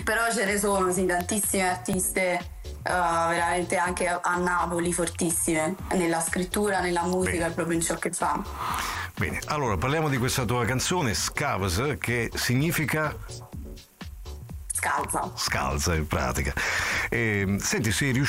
Però ce ne sono, sì, tantissime artiste veramente anche a Napoli fortissime nella scrittura, nella musica e proprio in ciò che fa. Bene, allora parliamo di questa tua canzone Scavs, che significa Scalza. scalza in pratica. Senti, sei